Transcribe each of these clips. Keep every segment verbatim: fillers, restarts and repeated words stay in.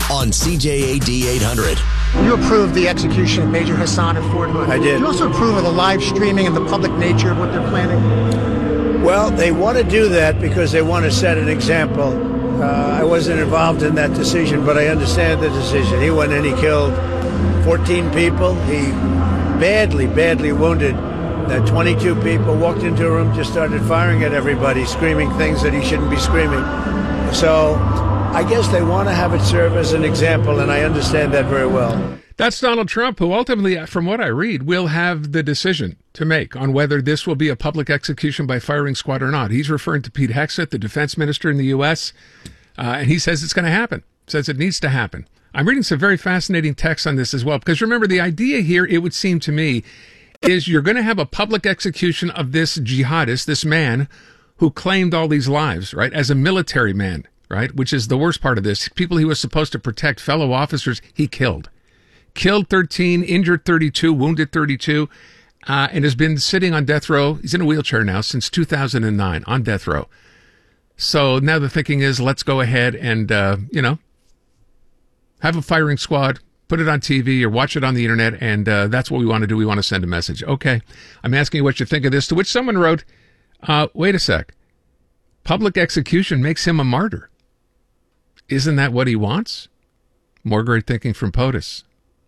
on C J A D eight hundred. You approved the execution of Major Hassan at Fort Hood. I did. You also approve of the live streaming and the public nature of what they're planning? Well, they want to do that because they want to set an example. Uh, I wasn't involved in that decision, but I understand the decision. He went and he killed fourteen people. He badly, badly wounded uh, twenty-two people, walked into a room, just started firing at everybody, screaming things that he shouldn't be screaming. So I guess they want to have it serve as an example, and I understand that very well. That's Donald Trump, who ultimately, from what I read, will have the decision to make on whether this will be a public execution by firing squad or not. He's referring to Pete Hegseth, the defense minister in the U S, uh, and he says it's going to happen, says it needs to happen. I'm reading some very fascinating texts on this as well, because remember, the idea here, it would seem to me, is you're going to have a public execution of this jihadist, this man who claimed all these lives, right, as a military man, right, which is the worst part of this. People he was supposed to protect, fellow officers, he killed. Killed thirteen, injured thirty-two, wounded thirty-two, uh, and has been sitting on death row. He's in a wheelchair now since two thousand nine on death row. So now the thinking is, let's go ahead and, uh, you know, have a firing squad, put it on T V or watch it on the internet, and uh, that's what we want to do. We want to send a message. Okay, I'm asking you what you think of this, to which someone wrote, uh, wait a sec, public execution makes him a martyr. Isn't that what he wants? More great thinking from POTUS.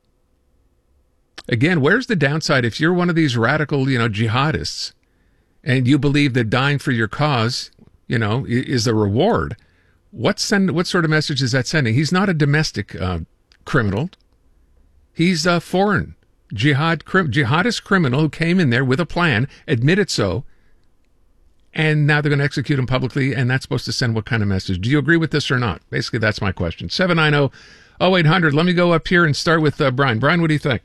Again, where's the downside if you're one of these radical, you know, jihadists, and you believe that dying for your cause, you know, is a reward? What send? What sort of message is that sending? He's not a domestic uh, criminal. He's a foreign jihad crim, jihadist criminal who came in there with a plan, admitted so, and now they're going to execute him publicly, and that's supposed to send what kind of message? Do you agree with this or not? Basically, that's my question. seven nine zero, oh eight hundred. Let me go up here and start with uh, Brian. Brian, what do you think?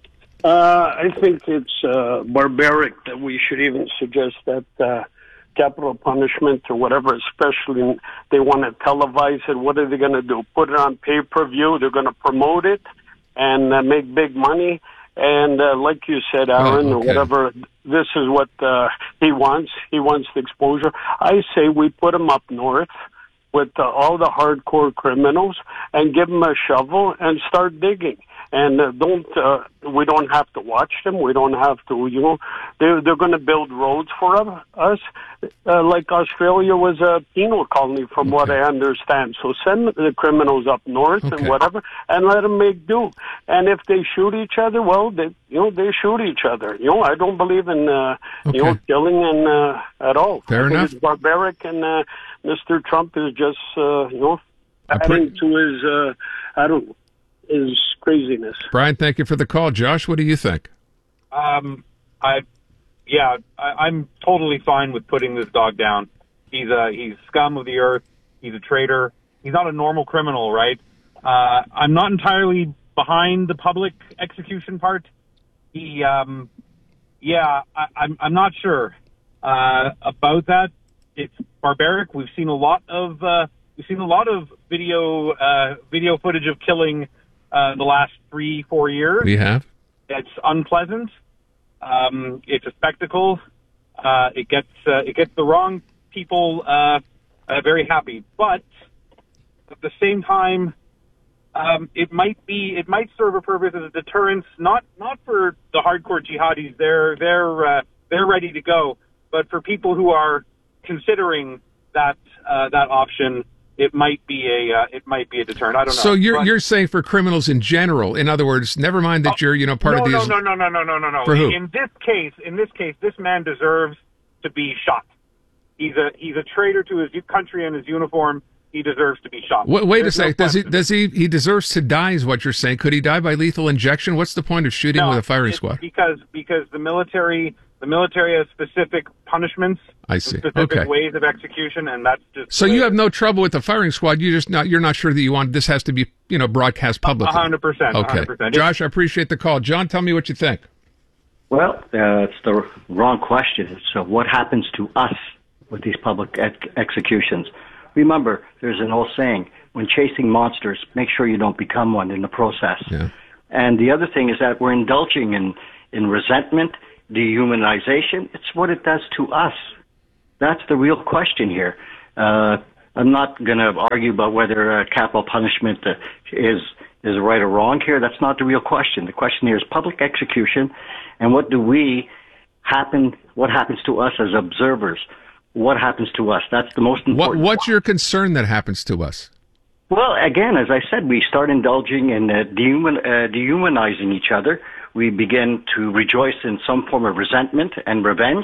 Uh, I think it's uh, barbaric that we should even suggest that uh, capital punishment or whatever, especially they want to televise it. What are they going to do? Put it on pay-per-view? They're going to promote it and uh, make big money. And uh, like you said, Aaron, oh, okay. or whatever, this is what uh, he wants. He wants the exposure. I say we put him up north with uh, all the hardcore criminals and give them a shovel and start digging. And uh, don't uh, we don't have to watch them. We don't have to, you know, they're, they're going to build roads for us, uh, like Australia was a penal colony, from okay. what I understand. So send the criminals up north okay. and whatever, and let them make do. And if they shoot each other, well, they, you know, they shoot each other. You know, I don't believe in, uh, okay. you know, killing and uh, at all. Fair I think enough. It's barbaric, and uh, Mister Trump is just, uh, you know, adding to his, uh, I don't. is craziness. Brian, thank you for the call. Josh, what do you think? Um, I, yeah, I, I'm totally fine with putting this dog down. He's a he's scum of the earth. He's a traitor. He's not a normal criminal, right? Uh, I'm not entirely behind the public execution part. He, um, yeah, I, I'm I'm not sure uh, about that. It's barbaric. We've seen a lot of uh, we've seen a lot of video uh, video footage of killing. Uh, the last three, four years. We have. It's unpleasant. Um, it's a spectacle. Uh, it gets uh, it gets the wrong people uh, uh, very happy. But at the same time, um, it might be it might serve a purpose as a deterrence, not not for the hardcore jihadis. They're they're uh, they're ready to go, but for people who are considering that uh, that option. It might be a uh, it might be a deterrent. I don't know. So you're but, you're saying for criminals in general, in other words, never mind that you're you know part no, of these. No, no, no, no, no, no, no. For who? In this case, in this case, this man deserves to be shot. He's a he's a traitor to his country and his uniform. He deserves to be shot. Wait, wait There's a sec. No does he does he he deserves to die? Is what you're saying? Could he die by lethal injection? What's the point of shooting no, with a firing it's squad? Because because the military the military has specific punishments. I see. Specific okay. ways of execution, and that's just. So you have no trouble with the firing squad. You just not you're not sure that you want this has to be you know broadcast publicly. A hundred percent. Okay. Josh, I appreciate the call. John, tell me what you think. Well, uh, it's the wrong question. So what happens to us with these public ex- executions? Remember, there's an old saying: when chasing monsters, make sure you don't become one in the process. Yeah. And the other thing is that we're indulging in in resentment, dehumanization. It's what it does to us. That's the real question here. Uh, I'm not going to argue about whether uh, capital punishment uh, is is right or wrong here. That's not the real question. The question here is public execution, and what do we happen? What happens to us as observers? What happens to us? That's the most important. What, what's your concern that happens to us? Well, again, as I said, we start indulging in uh, dehuman, uh, dehumanizing each other. We begin to rejoice in some form of resentment and revenge.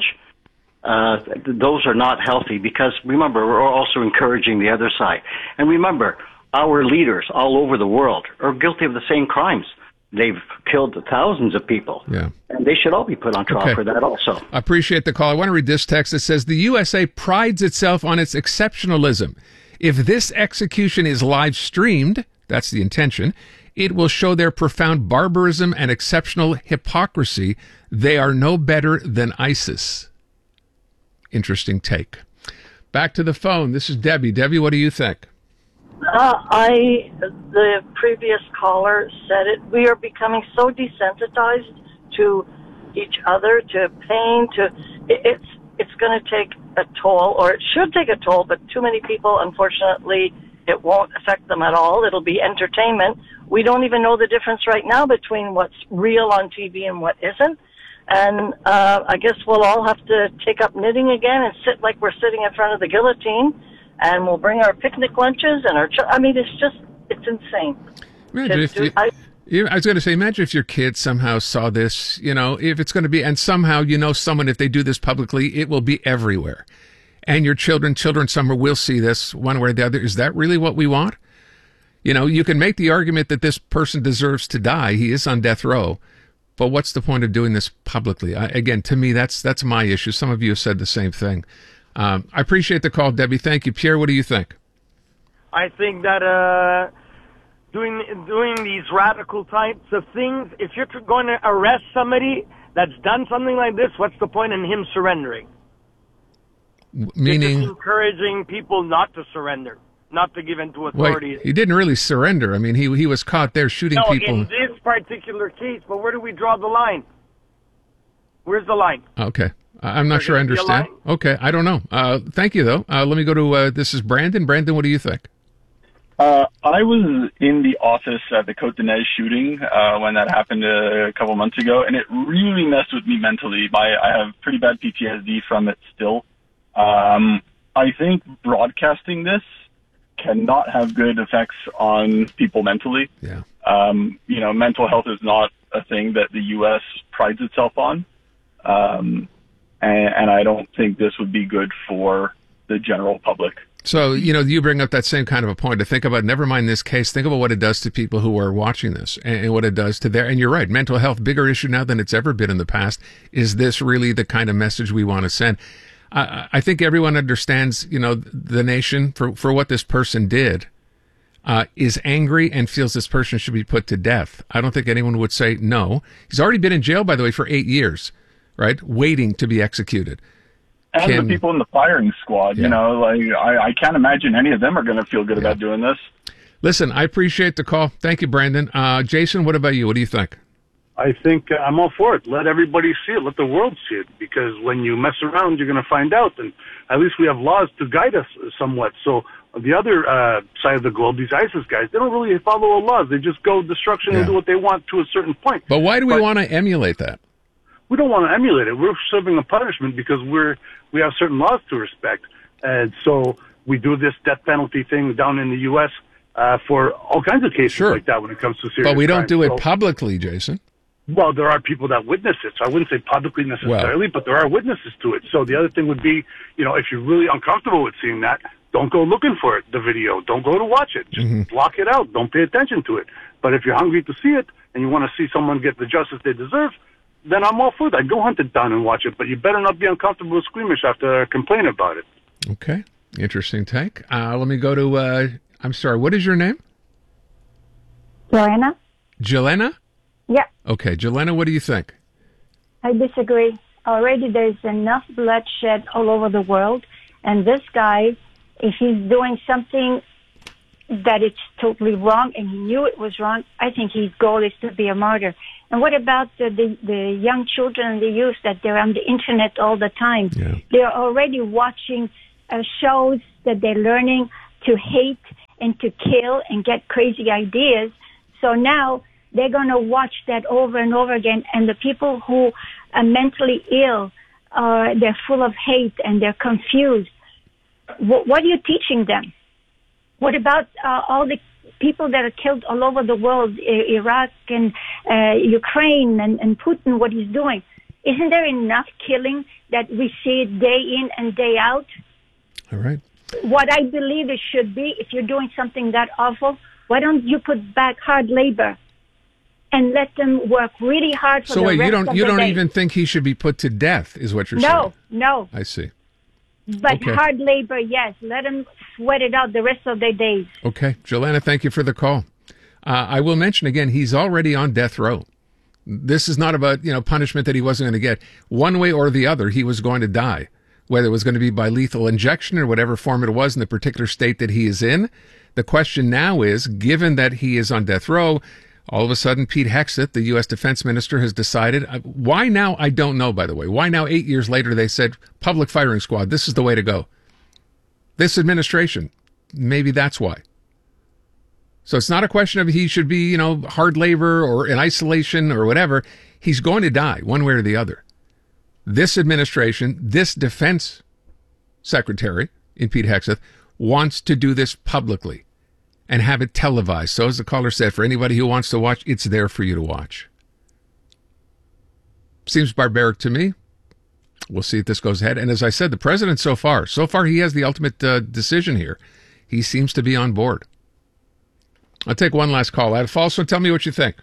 Uh, those are not healthy because, remember, we're also encouraging the other side. And remember, our leaders all over the world are guilty of the same crimes. They've killed thousands of people. Yeah. And they should all be put on trial Okay. for that also. I appreciate the call. I want to read this text that says, the U S A prides itself on its exceptionalism. If this execution is live streamed, that's the intention, it will show their profound barbarism and exceptional hypocrisy. They are no better than ISIS. Interesting take. Back to the phone. This is Debbie. Debbie, what do you think? Uh, I, the previous caller said it. We are becoming so desensitized to each other, to pain, to it, it's it's going to take a toll, or it should take a toll. But too many people, unfortunately, it won't affect them at all. It'll be entertainment. We don't even know the difference right now between what's real on T V and what isn't. And uh, I guess we'll all have to take up knitting again and sit like we're sitting in front of the guillotine. And we'll bring our picnic lunches and our, ch- I mean, it's just, it's insane. Imagine if you, I, you, I was going to say, imagine if your kids somehow saw this, you know, if it's going to be, and somehow, you know, someone, if they do this publicly, it will be everywhere. And your children, children somewhere will see this one way or the other. Is that really what we want? You know, you can make the argument that this person deserves to die. He is on death row. But what's the point of doing this publicly? I, again, to me, that's, that's my issue. Some of you have said the same thing. Um, I appreciate the call, Debbie. Thank you. Pierre, what do you think? I think that uh, doing doing these radical types of things, if you're going to arrest somebody that's done something like this, what's the point in him surrendering? Meaning? It's encouraging people not to surrender, not to give in to authorities. Wait, he didn't really surrender. I mean, he he was caught there shooting no, people. in this particular case, but where do we draw the line? Where's the line? Okay. I'm not Are sure I there gonna be a understand. line? Okay, I don't know. Uh, thank you, though. Uh, let me go to, uh, this is Brandon. Brandon, what do you think? Uh, I was in the office at the Côte d'Ivoire shooting uh, when that happened a couple months ago, and it really messed with me mentally. My, I have pretty bad P T S D from it still. Um, I think broadcasting this cannot have good effects on people mentally. Yeah. Um, you know, mental health is not a thing that the U S prides itself on. Um, and, and I don't think this would be good for the general public. So, you know, you bring up that same kind of a point to think about, never mind this case, think about what it does to people who are watching this and, and what it does to their, and you're right, mental health, bigger issue now than it's ever been in the past. Is this really the kind of message we want to send? I, I think everyone understands, you know, the nation for, for what this person did, uh, is angry and feels this person should be put to death. I don't think anyone would say no. He's already been in jail, by the way, for eight years, right? Waiting to be executed. And Can, the people in the firing squad, yeah. you know, like I, I can't imagine any of them are going to feel good yeah. about doing this. Listen, I appreciate the call. Thank you, Brandon. Uh, Jason, what about you? What do you think? I think uh, I'm all for it. Let everybody see it. Let the world see it. Because when you mess around, you're going to find out. And at least we have laws to guide us somewhat. So on the other uh, side of the globe, these ISIS guys, they don't really follow the laws. They just go destruction Yeah. and do what they want to a certain point. But why do we But want to emulate that? we don't want to emulate it. We're serving a punishment because we're we have certain laws to respect. And so we do this death penalty thing down in the U S uh, for all kinds of cases Sure. like that when it comes to serious But we don't crimes. do it So- publicly, Jason. Well, there are people that witness it, so I wouldn't say publicly necessarily, but there are witnesses to it. So the other thing would be, you know, if you're really uncomfortable with seeing that, don't go looking for it, the video. Don't go to watch it. Just Mm-hmm. block it out. Don't pay attention to it. But if you're hungry to see it and you want to see someone get the justice they deserve, then I'm all for that. Go hunt it down and watch it. But you better not be uncomfortable or squeamish after complaining about it. Okay. Interesting take. Uh, let me go to, uh, I'm sorry, what is your name? Joanna? Jelena? Yeah, Okay, Jelena, what do you think? I disagree. Already there's enough bloodshed all over the world, and this guy, if he's doing something that it's totally wrong and he knew it was wrong, I think his goal is to be a martyr. And what about the, the, the young children and the youth that they're on the internet all the time? Yeah. They're already watching uh, shows that they're learning to hate and to kill and get crazy ideas. So now they're going to watch that over and over again. And the people who are mentally ill, uh, they're full of hate and they're confused. W- what are you teaching them? What about uh, all the people that are killed all over the world, I- Iraq and uh, Ukraine and, and Putin, what he's doing? Isn't there enough killing that we see day in and day out? All right. What I believe it should be, if you're doing something that awful, why don't you put back hard labor and let them work really hard for so the wait, rest you don't of you the don't day? even think he should be put to death, is what you're No, saying? no. I see. But Okay. hard labor, yes. Let them sweat it out the rest of their days. Okay. Jelena, thank you for the call. Uh, I will mention again, he's already on death row. This is not about, you know, punishment that he wasn't going to get. One way or the other, he was going to die, whether it was going to be by lethal injection or whatever form it was in the particular state that he is in. The question now is, given that he is on death row, all of a sudden Pete Hegseth, the U S defense minister, has decided, uh, why now? I don't know, by the way. Why now, eight years later, they said, public firing squad, this is the way to go. This administration, maybe that's why. So it's not a question of he should be, you know, hard labor or in isolation or whatever. He's going to die one way or the other. This administration, this defense secretary in Pete Hegseth, wants to do this publicly and have it televised. So as the caller said, for anybody who wants to watch, it's there for you to watch. Seems barbaric to me. We'll see if this goes ahead. And as I said, the president so far, so far he has the ultimate uh, decision here. He seems to be on board. I'll take one last call. Alfonso, tell me what you think.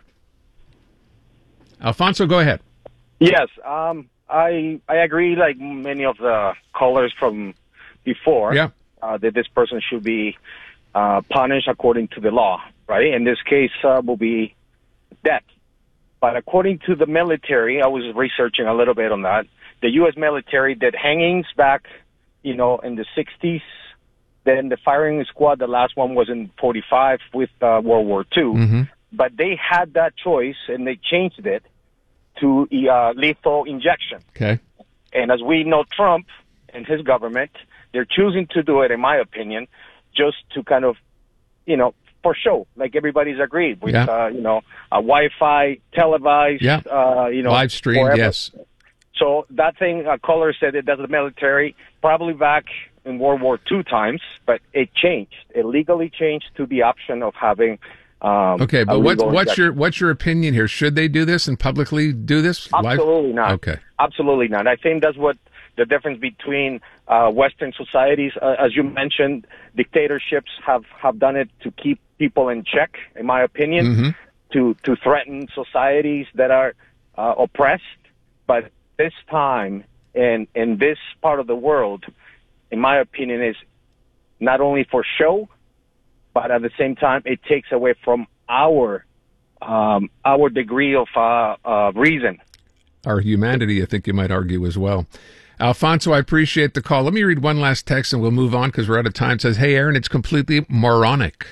Alfonso, go ahead. Yes, um, I I agree. Like many of the callers from before, yeah. uh, that this person should be uh, punished according to the law, right? In this case, uh, will be death. But according to the military, I was researching a little bit on that. The U S military did hangings back, you know, in the sixties. Then the firing squad, the last one was in forty-five with uh, World War Two. Mm-hmm. But they had that choice, and they changed it to uh, lethal injection. Okay. And as we know, Trump and his government, they're choosing to do it, in my opinion, just to kind of, you know, for show, like everybody's agreed with, Yeah. uh, you know, a Wi-Fi, televised, Yeah. uh, you know, Live streamed, forever. yes. So that thing, a caller said it does the military, probably back in World War Two times, but it changed. It legally changed to the option of having. Um, Okay, but a what's legal what's injection. your what's your opinion here? Should they do this and publicly do this? live? Absolutely not. Okay. Absolutely not. I think that's what the difference between uh, Western societies, uh, as you mentioned, dictatorships have, have done it to keep people in check, in my opinion, Mm-hmm. to, to threaten societies that are uh, oppressed. But this time, in, in this part of the world, in my opinion, is not only for show, but at the same time, it takes away from our um, our degree of uh, uh, reason. Our humanity, I think you might argue as well. Alfonso, I appreciate the call. Let me read one last text and we'll move on because we're out of time. It says, hey, Aaron, it's completely moronic.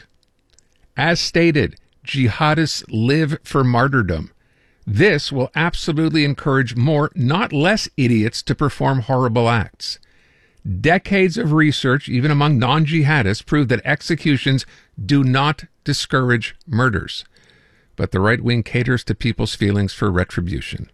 As stated, jihadists live for martyrdom. This will absolutely encourage more, not less, idiots to perform horrible acts. Decades of research, even among non-jihadists, prove that executions do not discourage murders, but the right wing caters to people's feelings for retribution.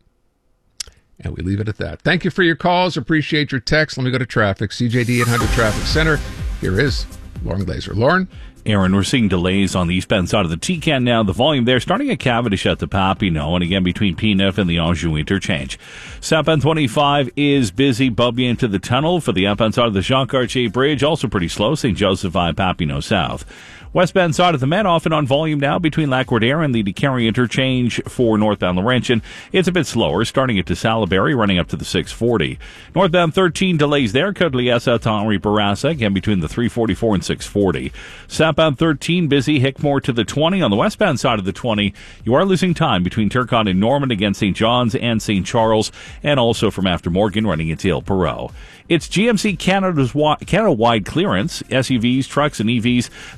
And we leave it at that. Thank you for your calls. Appreciate your text. Let me go to traffic. C J D eight hundred Traffic Center. Here is Lauren Glazer. Lauren? Aaron, we're seeing delays on the eastbound side of the T C A N now. The volume there starting at Cavendish at the Papineau, and again between P N F and the Anjou interchange. Southbound twenty-five is busy, bumping into the tunnel for the outbound side of the Jean Cartier Bridge. Also pretty slow, Saint Joseph I Papineau South. Westbound side of the Met, often on volume now between Lac-Roder and the DeCarry interchange for northbound Laurentian. It's a bit slower, starting at DeSalisbury, running up to the six forty. Northbound thirteen delays there, Côte-Liesse to Henri Bourassa, again between the three forty-four and six forty. Southbound thirteen busy, Hickmore to the twenty. On the westbound side of the twenty, you are losing time between Turcotte and Norman against Saint John's and Saint Charles, and also from after Morgan running into Ile Perrot. It's G M C Canada's wi- Canada-wide clearance, S U Vs, trucks, and E Vs. There's plenty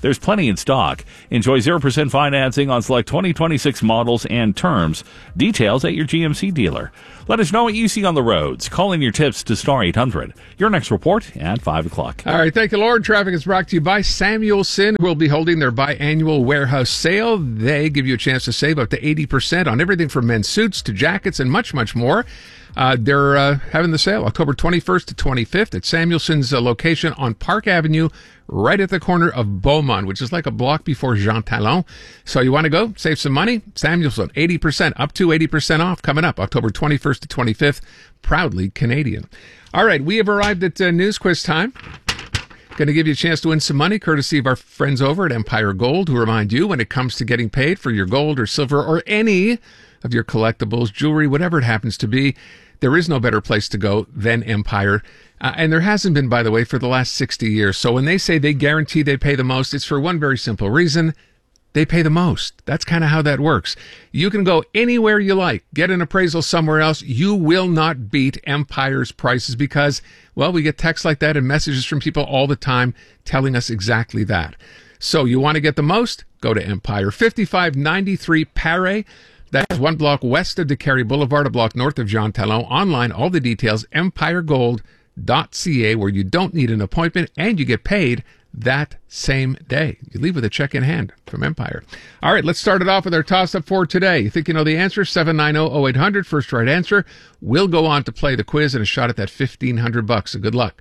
plenty in stock. Enjoy zero percent financing on select twenty twenty-six models and terms. Details at your G M C dealer. Let us know what you see on the roads. Call in your tips to Star eight hundred. Your next report at five o'clock. All right, thank you, Lord. Traffic is brought to you by Samuelson, who will be holding their biannual warehouse sale. They give you a chance to save up to eighty percent on everything from men's suits to jackets and much, much more. Uh, they're uh, having the sale October twenty-first to twenty-fifth at Samuelson's uh, location on Park Avenue, right at the corner of Beaumont, which is like a block before Jean Talon. So you want to go save some money? Samuelson, eighty percent, up to eighty percent off coming up October twenty-first to twenty-fifth. Proudly Canadian. All right, we have arrived at uh, News Quiz time. Going to give you a chance to win some money, courtesy of our friends over at Empire Gold, who remind you when it comes to getting paid for your gold or silver or any of your collectibles, jewelry, whatever it happens to be, there is no better place to go than Empire. Uh, and there hasn't been, by the way, for the last sixty years. So when they say they guarantee they pay the most, it's for one very simple reason. They pay the most. That's kind of how that works. You can go anywhere you like, get an appraisal somewhere else. You will not beat Empire's prices because, well, we get texts like that and messages from people all the time telling us exactly that. So you want to get the most? Go to Empire. fifty-five ninety-three Paray. That's one block west of DeCarry Boulevard, a block north of Jean Talon. Online, all the details, empire gold dot c a, where you don't need an appointment and you get paid that same day. You leave with a check in hand from Empire. All right, let's start it off with our toss-up for today. You think you know the answer? seven nine zero, zero eight hundred, first right answer. We'll go on to play the quiz and a shot at that fifteen hundred bucks. So good luck.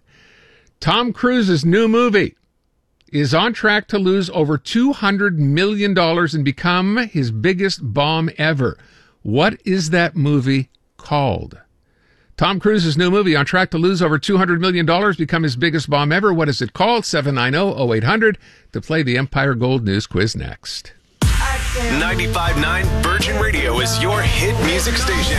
Tom Cruise's new movie is on track to lose over two hundred million dollars and become his biggest bomb ever. What is that movie called? Tom Cruise's new movie on track to lose over two hundred million dollars, become his biggest bomb ever. What is it called? seven nine zero, zero eight hundred to play the Empire Gold News Quiz next. ninety-five point nine Virgin Radio is your hit music station.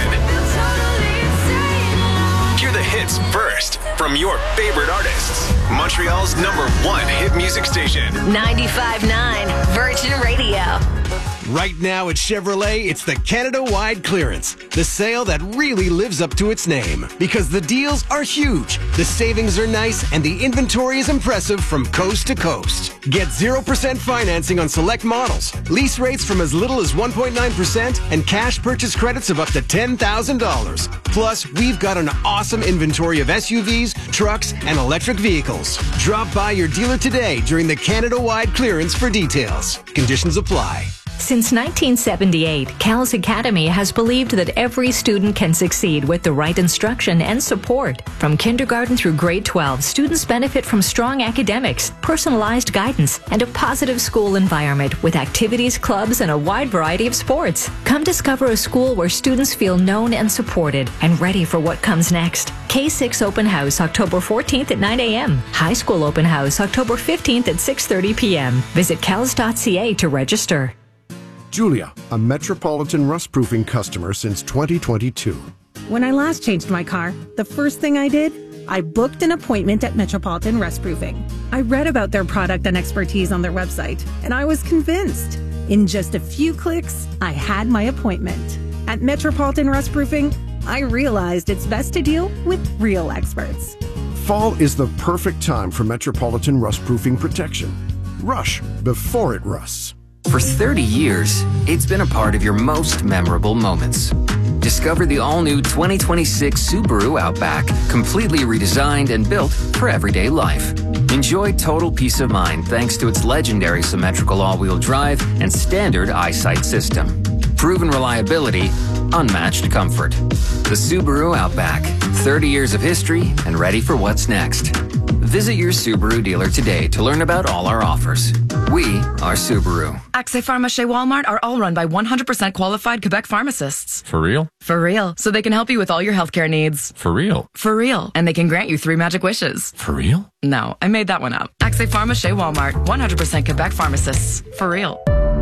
Hear the hits first from your favorite artists. Montreal's number one hit music station. ninety-five point nine Virgin Radio. Right now at Chevrolet, it's the Canada-wide clearance. The sale that really lives up to its name. Because the deals are huge, the savings are nice, and the inventory is impressive from coast to coast. Get zero percent financing on select models, lease rates from as little as one point nine percent, and cash purchase credits of up to ten thousand dollars. Plus, we've got an awesome inventory of S U Vs, trucks, and electric vehicles. Drop by your dealer today during the Canada-wide clearance for details. Conditions apply. Since nineteen seventy-eight, CALS Academy has believed that every student can succeed with the right instruction and support. From kindergarten through grade twelve, students benefit from strong academics, personalized guidance, and a positive school environment with activities, clubs, and a wide variety of sports. Come discover a school where students feel known and supported and ready for what comes next. K six Open House, October fourteenth at nine a.m. High School Open House, October fifteenth at six thirty p.m. Visit cals dot c a to register. Julia, a Metropolitan rust-proofing customer since twenty twenty-two. When I last changed my car, the first thing I did, I booked an appointment at Metropolitan Rust-Proofing. I read about their product and expertise on their website, and I was convinced. In just a few clicks, I had my appointment. At Metropolitan Rust-Proofing, I realized it's best to deal with real experts. Fall is the perfect time for Metropolitan rust-proofing protection. Rush before it rusts. For thirty years, it's been a part of your most memorable moments. Discover the all-new twenty twenty-six Subaru Outback, completely redesigned and built for everyday life. Enjoy total peace of mind thanks to its legendary symmetrical all-wheel drive and standard eyesight system. Proven reliability, unmatched comfort. The Subaru Outback, thirty years of history and ready for what's next. Visit your Subaru dealer today to learn about all our offers. We are Subaru. Accès Pharmacie Walmart are all run by one hundred percent qualified Quebec pharmacists. For real? For real. So they can help you with all your healthcare needs. For real? For real. And they can grant you three magic wishes. For real? No, I made that one up. Accès Pharmacie Walmart, one hundred percent Quebec pharmacists. For real.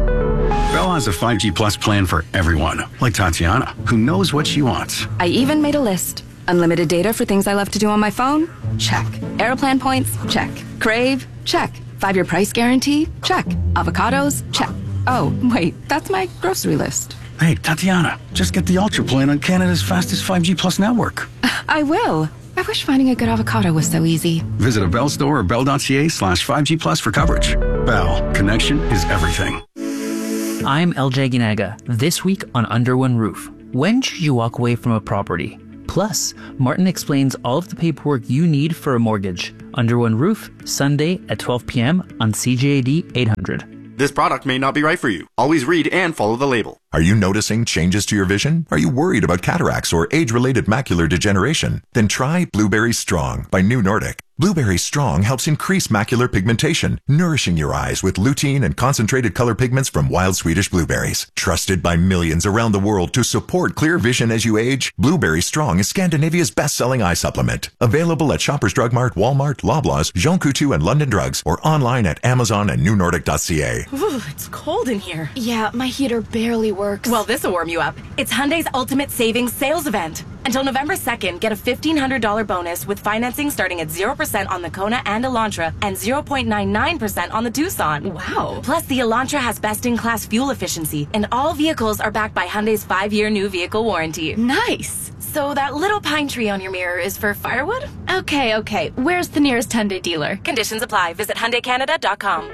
Bell has a five G Plus plan for everyone, like Tatiana, who knows what she wants. I even made a list. Unlimited data for things I love to do on my phone? Check. Aeroplan points? Check. Crave? Check. Five-year price guarantee? Check. Avocados? Check. Oh, wait, that's my grocery list. Hey, Tatiana, just get the Ultra plan on Canada's fastest five G Plus network. I will. I wish finding a good avocado was so easy. Visit a Bell store or bell.ca slash 5G plus for coverage. Bell, connection is everything. I'm L J Ginaga. This week on Under One Roof, when should you walk away from a property? Plus, Martin explains all of the paperwork you need for a mortgage. Under One Roof, Sunday at twelve p.m. on C J A D eight hundred. This product may not be right for you. Always read and follow the label. Are you noticing changes to your vision? Are you worried about cataracts or age-related macular degeneration? Then try Blueberry Strong by New Nordic. Blueberry Strong helps increase macular pigmentation, nourishing your eyes with lutein and concentrated color pigments from wild Swedish blueberries. Trusted by millions around the world to support clear vision as you age, Blueberry Strong is Scandinavia's best-selling eye supplement. Available at Shoppers Drug Mart, Walmart, Loblaws, Jean Coutu, and London Drugs, or online at Amazon and new nordic dot c a. Ooh, it's cold in here. Yeah, my heater barely works. Well, this'll warm you up. It's Hyundai's Ultimate Savings Sales Event. Until November second, get a fifteen hundred dollars bonus with financing starting at zero percent on the Kona and Elantra and zero point nine nine percent on the Tucson. Wow. Plus, the Elantra has best-in-class fuel efficiency, and all vehicles are backed by Hyundai's five-year new vehicle warranty. Nice. So that little pine tree on your mirror is for firewood? Okay, okay. Where's the nearest Hyundai dealer? Conditions apply. Visit Hyundai Canada dot com.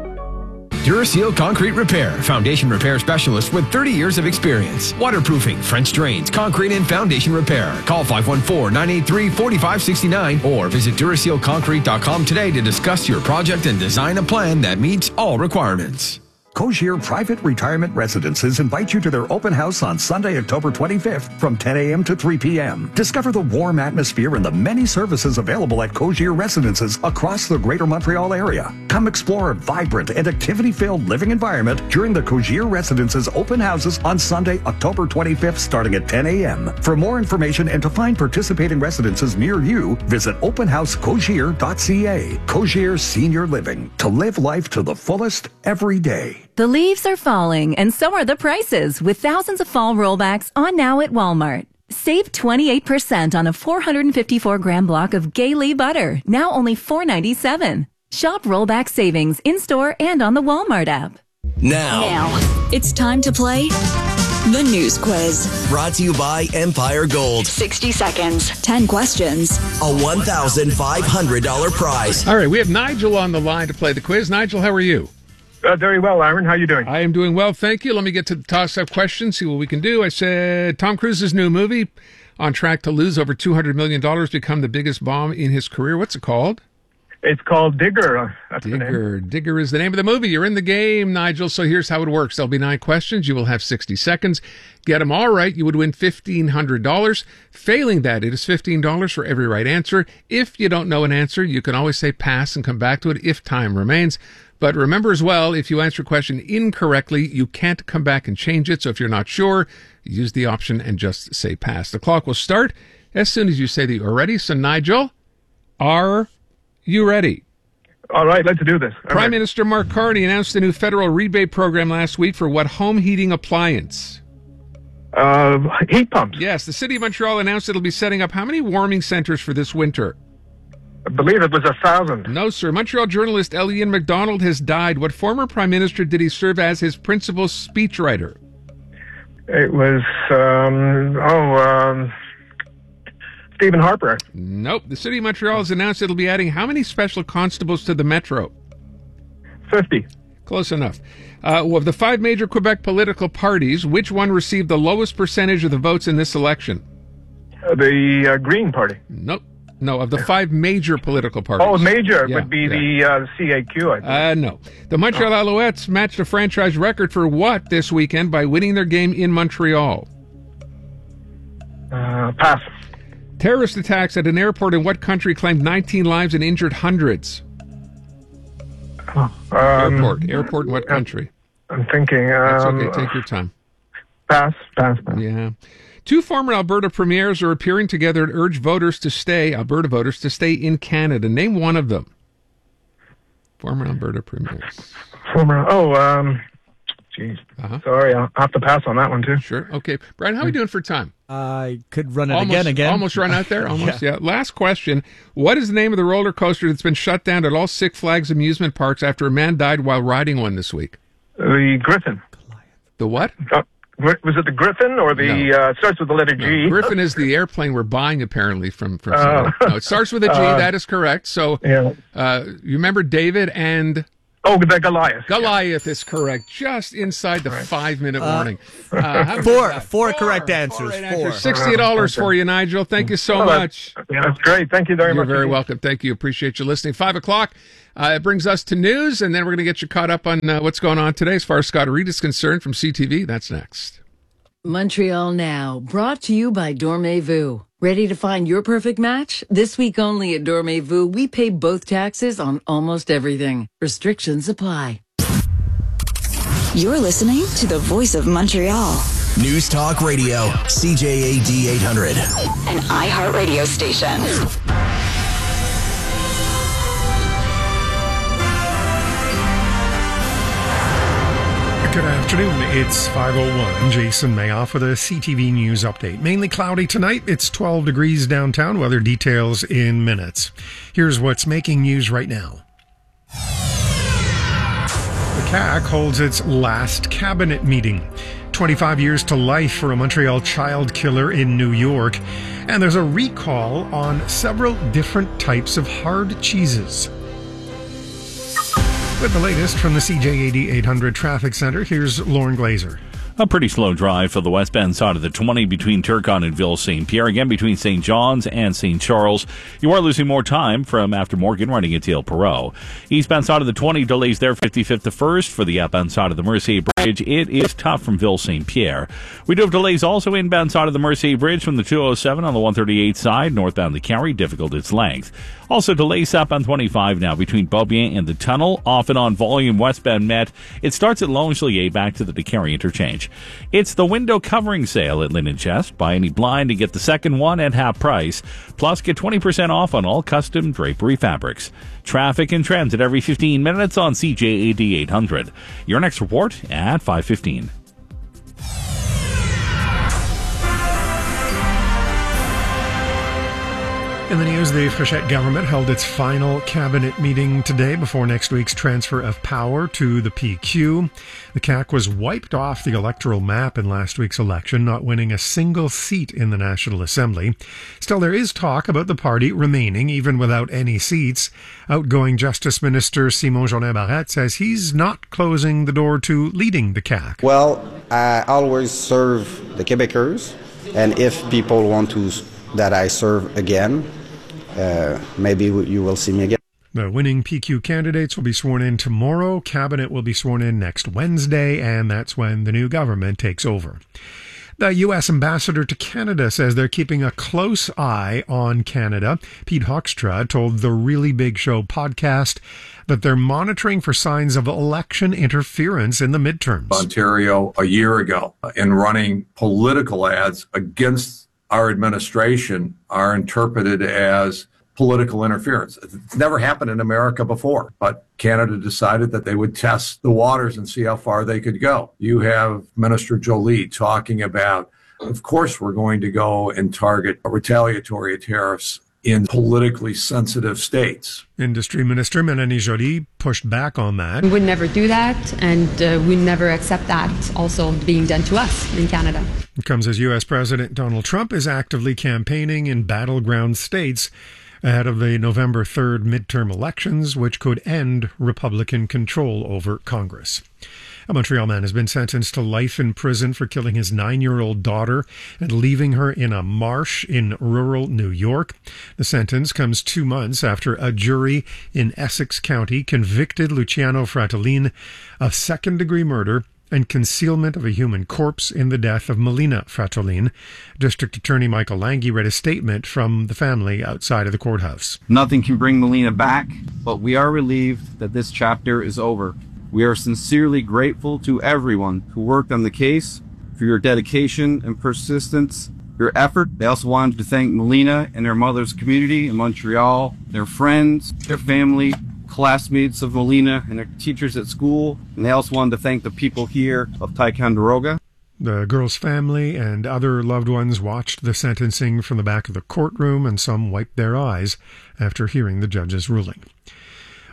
Duraseal Concrete Repair, foundation repair specialist with thirty years of experience. Waterproofing, French drains, concrete and foundation repair. Call five one four, nine eight three, four five six nine or visit Duraseal Concrete dot com today to discuss your project and design a plan that meets all requirements. Cogir Private Retirement Residences invite you to their open house on Sunday, October twenty-fifth from ten a.m. to three p.m. Discover the warm atmosphere and the many services available at Cogir Residences across the Greater Montreal area. Come explore a vibrant and activity-filled living environment during the Cogir Residences open houses on Sunday, October twenty-fifth starting at ten a.m. For more information and to find participating residences near you, visit open house cogir dot c a. Cogir Senior Living. To live life to the fullest every day. The leaves are falling, and so are the prices, with thousands of fall rollbacks on now at Walmart. Save twenty-eight percent on a four hundred fifty-four gram block of Gaylee butter, now only four ninety-seven. Shop rollback savings in-store and on the Walmart app. Now. Now, it's time to play the News Quiz. Brought to you by Empire Gold. sixty seconds. ten questions. A one thousand five hundred dollars prize. All right, we have Nigel on the line to play the quiz. Nigel, how are you? Uh, very well, Aaron. How are you doing? I am doing well, thank you. Let me get to the toss-up question, see what we can do. I said Tom Cruise's new movie, on track to lose over two hundred million dollars, become the biggest bomb in his career. What's it called? It's called Digger. Uh, that's the name. Digger. Digger is the name of the movie. You're in the game, Nigel. So here's how it works. There'll be nine questions. You will have sixty seconds. Get them all right, you would win fifteen hundred dollars. Failing that, it is fifteen dollars for every right answer. If you don't know an answer, you can always say pass and come back to it if time remains. But remember as well, if you answer a question incorrectly, you can't come back and change it. So if you're not sure, use the option and just say pass. The clock will start as soon as you say that you're ready. So Nigel, are you ready? All right, let's do this. All Prime right. Minister Mark Carney announced a new federal rebate program last week for what home heating appliance? Uh, heat pumps. Yes, the city of Montreal announced it'll be setting up how many warming centers for this winter? I believe it was a thousand. No, sir. Montreal journalist Elian MacDonald has died. What former prime minister did he serve as his principal speechwriter? It was, um, oh, um, Stephen Harper. Nope. The city of Montreal has announced it'll be adding how many special constables to the metro? fifty. Close enough. Uh, of the five major Quebec political parties, which one received the lowest percentage of the votes in this election? Uh, the uh, Green Party. Nope. No, of the five major political parties. Oh, major yeah, would be yeah. the uh, C A Q, I think. Uh, no. The Montreal oh. Alouettes matched a franchise record for what this weekend by winning their game in Montreal? Uh, pass. Terrorist attacks at an airport in what country claimed nineteen lives and injured hundreds? Oh, um, airport. Airport in what country? I'm thinking... Um, That's okay. Take your time. Pass. Pass. Pass. Yeah. Two former Alberta premiers are appearing together to urge voters to stay, Alberta voters, to stay in Canada. Name one of them. Former Alberta premiers. Former, oh, um, geez. Uh-huh. Sorry, I'll have to pass on that one, too. Sure. Okay. Brian, how are we doing for time? I could run it almost, again, again. Almost run out there? Almost, yeah. yeah. Last question. What is the name of the roller coaster that's been shut down at all Six Flags amusement parks after a man died while riding one this week? The Griffin. The what? Uh, was it the Griffin or the No. uh, starts with the letter G? No, Griffin is the airplane we're buying apparently from from. Oh. somebody. No, it starts with a G. Uh, that is correct. So, yeah. uh, you remember David and. Oh, the Goliath. Goliath is correct, just inside the five-minute Uh, warning. Uh, how four, about that? four correct answers. Four right Four. answers. Sixty dollars for you, Nigel. Thank you so Oh, that's- much. Yeah, that's great. Thank you very You're much. very indeed. welcome. Thank you. Appreciate you listening. Five o'clock. Uh, it brings us to news, and then we're going to get you caught up on uh, what's going on today as far as Scott Reed is concerned from C T V. That's next. Montreal Now, brought to you by Dormez-vous. Ready to find your perfect match? This week only at Dormez-vous, we pay both taxes on almost everything. Restrictions apply. You're listening to the voice of Montreal. News Talk Radio, C J A D eight hundred. An iHeartRadio station. Good afternoon. It's five oh one. Jason Mayoff with a C T V News update. Mainly cloudy tonight. It's twelve degrees downtown. Weather details in minutes. Here's what's making news right now. The C A C holds its last cabinet meeting. twenty-five years to life for a Montreal child killer in New York. And there's a recall on several different types of hard cheeses. With the latest from the C J A D eight hundred Traffic Center, here's Lauren Glazer. A pretty slow drive for the westbound side of the twenty between Turcotte and Ville Saint Pierre. Again, between Saint John's and Saint Charles. You are losing more time from after Morgan running into El Perot. Eastbound side of the twenty, delays there fifty-fifth to first. For the outbound side of the Mercier Bridge, it is tough from Ville Saint Pierre. We do have delays also inbound side of the Mercier Bridge from the two oh seven on the one thirty-eight side. Northbound the Carry, difficult its length. Also delays southbound twenty-five now between Beaubien and the tunnel. Off and on volume westbound Met. It starts at Longelier back to the DeCarry interchange. It's the window covering sale at Linen Chest. Buy any blind to get the second one at half price. Plus, get twenty percent off on all custom drapery fabrics. Traffic and trends at every fifteen minutes on C J A D eight hundred. Your next report at five fifteen. In the news, the Frechette government held its final cabinet meeting today before next week's transfer of power to the P Q. The C A C was wiped off the electoral map in last week's election, not winning a single seat in the National Assembly. Still, there is talk about the party remaining, even without any seats. Outgoing Justice Minister Simon Jolin Barrette says he's not closing the door to leading the C A C. Well, I always serve the Quebecers, and if people want to that I serve again, Uh, maybe you will see me again. The winning P Q candidates will be sworn in tomorrow. Cabinet will be sworn in next Wednesday, and that's when the new government takes over. The U S ambassador to Canada says they're keeping a close eye on Canada. Pete Hoekstra told the Really Big Show podcast that they're monitoring for signs of election interference in the midterms. Ontario a year ago in running political ads against our administration are interpreted as political interference. It's never happened in America before, but Canada decided that they would test the waters and see how far they could go. You have Minister Jolie talking about, of course, we're going to go and target retaliatory tariffs in politically sensitive states. Industry Minister Mélanie Joly pushed back on that. We would never do that, and uh, we never accept that also being done to us in Canada. It comes as U S President Donald Trump is actively campaigning in battleground states ahead of the November third midterm elections, which could end Republican control over Congress. A Montreal man has been sentenced to life in prison for killing his nine-year-old daughter and leaving her in a marsh in rural New York. The sentence comes two months after a jury in Essex County convicted Luciano Fratellin of second-degree murder and concealment of a human corpse in the death of Melina Fratellin. District Attorney Michael Lange read a statement from the family outside of the courthouse. Nothing can bring Melina back, but we are relieved that this chapter is over. We are sincerely grateful to everyone who worked on the case for your dedication and persistence, your effort. They also wanted to thank Melina and her mother's community in Montreal, their friends, their family, classmates of Melina and her teachers at school. And they also wanted to thank the people here of Ticonderoga. The girl's family and other loved ones watched the sentencing from the back of the courtroom, and some wiped their eyes after hearing the judge's ruling.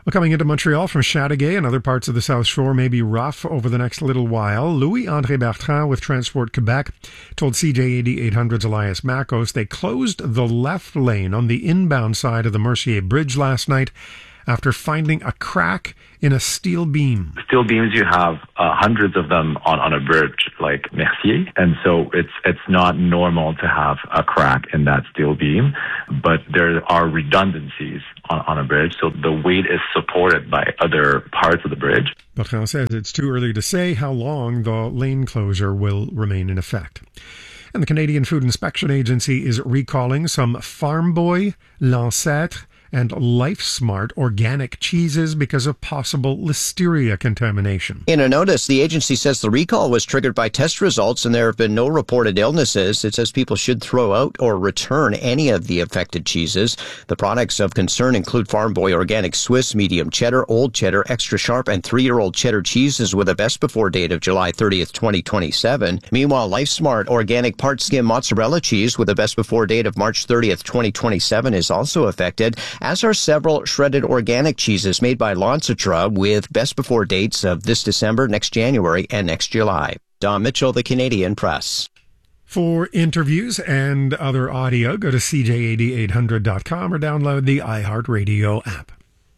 Well, coming into Montreal from Chateauguay and other parts of the South Shore may be rough over the next little while. Louis-André Bertrand with Transport Quebec told C J A D eight hundred's Elias Makos they closed the left lane on the inbound side of the Mercier Bridge last night after finding a crack in a steel beam. Steel beams, you have uh, hundreds of them on, on a bridge like Mercier, and so it's it's not normal to have a crack in that steel beam, but there are redundancies on, on a bridge, so the weight is supported by other parts of the bridge. Bertrand says it's too early to say how long the lane closure will remain in effect. And the Canadian Food Inspection Agency is recalling some Farm Boy, L'Ancêtre, and LifeSmart organic cheeses because of possible listeria contamination. In a notice, the agency says the recall was triggered by test results and there have been no reported illnesses. It says people should throw out or return any of the affected cheeses. The products of concern include Farm Boy Organic Swiss, Medium Cheddar, Old Cheddar, Extra Sharp, and three-year-old cheddar cheeses with a best before date of July thirtieth, twenty twenty-seven. Meanwhile, LifeSmart Organic Part Skim Mozzarella cheese with a best before date of March thirtieth, twenty twenty-seven is also affected, as are several shredded organic cheeses made by L'Ancêtre with best before dates of this December, next January, and next July. Don Mitchell, The Canadian Press. For interviews and other audio, go to C J A D eight hundred dot com or download the iHeartRadio app.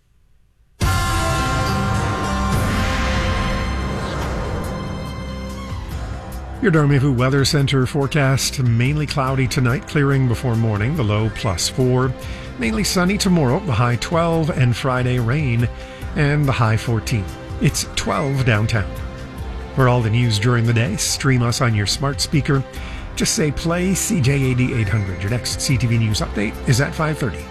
Your Dormez-vous Weather Center forecast: mainly cloudy tonight, clearing before morning, the low plus four. Mainly sunny tomorrow, the high twelve, and Friday rain, and the high fourteen. It's twelve downtown. For all the news during the day, stream us on your smart speaker. Just say play C J A D eight hundred. Your next C T V News update is at five thirty.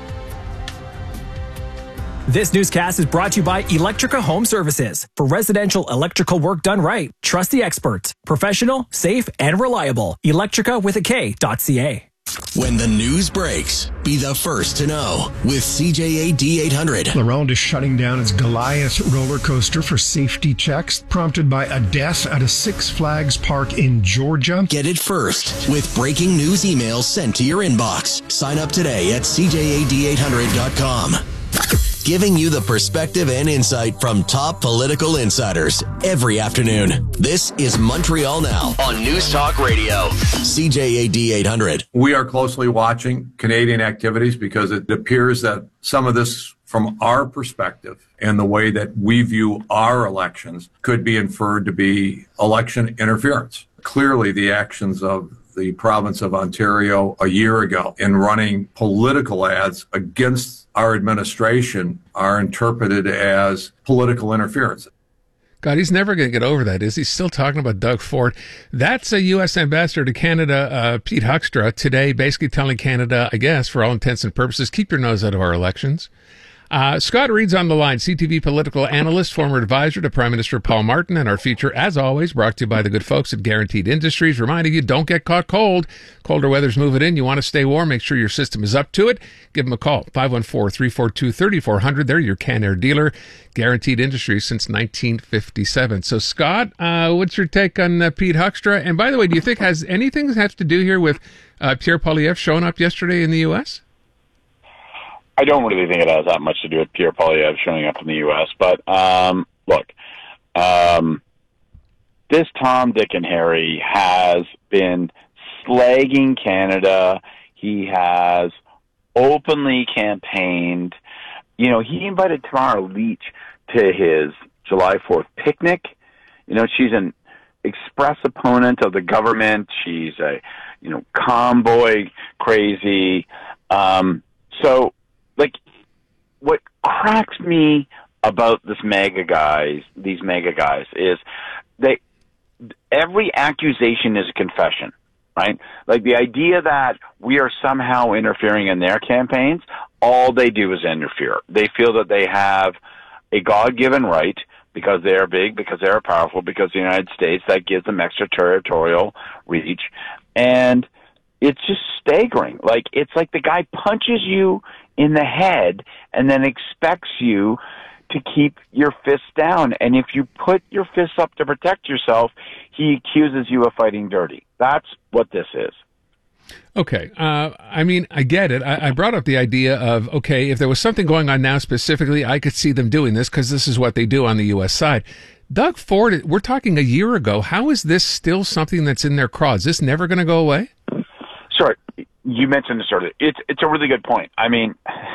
This newscast is brought to you by Electrica Home Services. For residential electrical work done right, trust the experts. Professional, safe, and reliable. Electrica with a K dot C A. When the news breaks, be the first to know with C J A D eight hundred. La Ronde is shutting down its Goliath roller coaster for safety checks, prompted by a death at a Six Flags park in Georgia. Get it first with breaking news emails sent to your inbox. Sign up today at C J A D eight hundred dot com. Giving you the perspective and insight from top political insiders every afternoon. This is Montreal Now on News Talk Radio, C J A D eight hundred. We are closely watching Canadian activities because it appears that some of this, from our perspective and the way that we view our elections, could be inferred to be election interference. Clearly, the actions of the province of Ontario a year ago in running political ads against our administration are interpreted as political interference. God, he's never going to get over that, is he? Still talking about Doug Ford. That's a U S ambassador to Canada, uh, Pete Huckstra, today basically telling Canada, I guess, for all intents and purposes, keep your nose out of our elections. Uh, Scott Reed's on the line, C T V political analyst, former advisor to Prime Minister Paul Martin, and our feature, as always, brought to you by the good folks at Guaranteed Industries, reminding you, don't get caught cold. Colder weather's moving in. You want to stay warm. Make sure your system is up to it. Give them a call, five one four, three four two, three four zero zero. They're your Canair dealer. Guaranteed Industries since nineteen fifty-seven. So, Scott, uh, what's your take on uh, Pete Huckstra? And by the way, do you think has anything have to do here with uh, Pierre Poilievre showing up yesterday in the U S? I don't really think it has that much to do with Pierre Poilievre showing up in the U S, but um, look, um, this Tom, Dick, and Harry has been slagging Canada. He has openly campaigned. You know, he invited Tamara Leach to his July fourth picnic. You know, she's an express opponent of the government. She's a, you know, convoy crazy. Um, so, like, what cracks me about this mega guys, these mega guys, is they every accusation is a confession, right? Like the idea that we are somehow interfering in their campaigns, all they do is interfere. They feel that they have a God-given right because they are big, because they are powerful, because the United States, that gives them extraterritorial reach. And it's just staggering. Like, it's like the guy punches you in the head and then expects you to keep your fists down. And if you put your fists up to protect yourself, he accuses you of fighting dirty. That's what this is. Okay. Uh, I mean, I get it. I, I brought up the idea of, okay, if there was something going on now specifically, I could see them doing this because this is what they do on the U S side. Doug Ford, we're talking a year ago. How is this still something that's in their craw? Is this never going to go away? Sorry, you mentioned this earlier. It's, it's a really good point. I mean,